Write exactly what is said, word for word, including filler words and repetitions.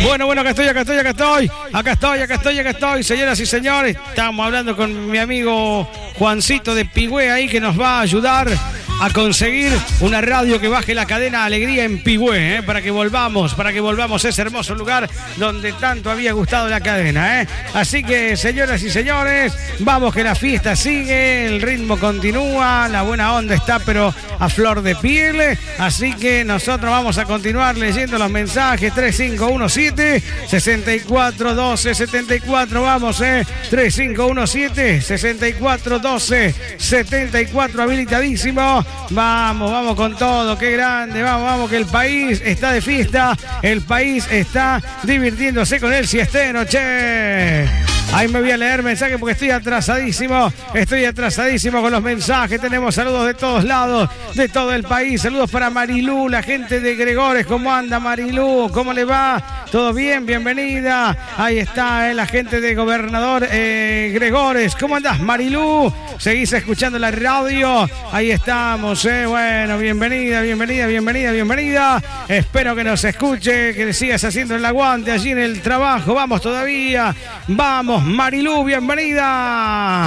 Bueno, bueno, acá estoy, acá estoy, acá estoy. Acá estoy, acá estoy, acá estoy. Señoras y señores, estamos hablando con mi amigo Juancito de Pigüé ahí, que nos va a ayudar a conseguir una radio que baje la cadena Alegría en Pigüé, ¿eh? para que volvamos, para que volvamos a ese hermoso lugar donde tanto había gustado la cadena. ¿eh? Así que, señoras y señores, vamos que la fiesta sigue, el ritmo continúa, la buena onda está pero a flor de piel. Así que nosotros vamos a continuar leyendo los mensajes. Tres cinco uno siete, seis cuatro uno dos, siete cuatro, vamos, eh. tres cinco uno siete, seis cuatro uno dos, siete cuatro, habilitadísimo. Vamos, vamos con todo, qué grande, vamos, vamos, que el país está de fiesta, el país está divirtiéndose con el siestero, che. Ahí me voy a leer mensajes porque estoy atrasadísimo, estoy atrasadísimo con los mensajes. Tenemos saludos de todos lados, de todo el país. Saludos para Marilú, la gente de Gregores. ¿Cómo anda Marilú? ¿Cómo le va? ¿Todo bien? Bienvenida. Ahí está eh, la gente de Gobernador eh, Gregores. ¿Cómo andás, Marilú? ¿Seguís escuchando la radio? Ahí estamos, eh. Bueno, bienvenida, bienvenida, bienvenida, bienvenida. Espero que nos escuche, que le sigas haciendo el aguante allí en el trabajo. Vamos todavía. Vamos, Marilú, bienvenida.